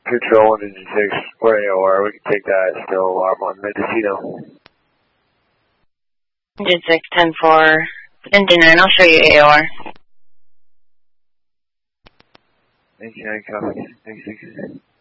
Control 106, or AOR, we can take that still on Mendocino. Engine 6, 10-4, engine 9, I'll show you AOR. Engine 9, copy. Thanks, 6.